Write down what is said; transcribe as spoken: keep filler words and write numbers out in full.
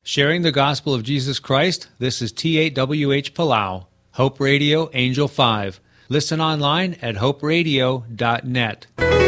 Sharing the gospel of Jesus Christ, this is T eight W H Palau, Hope Radio, Angel five. Listen online at hope radio dot net.